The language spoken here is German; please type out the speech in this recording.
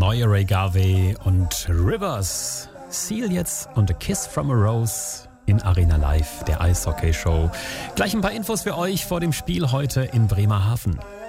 neue Ray Garvey und Rivers. Seal jetzt und A Kiss from a Rose in Arena Live, der Eishockey-Show. Gleich ein paar Infos für euch vor dem Spiel heute in Bremerhaven.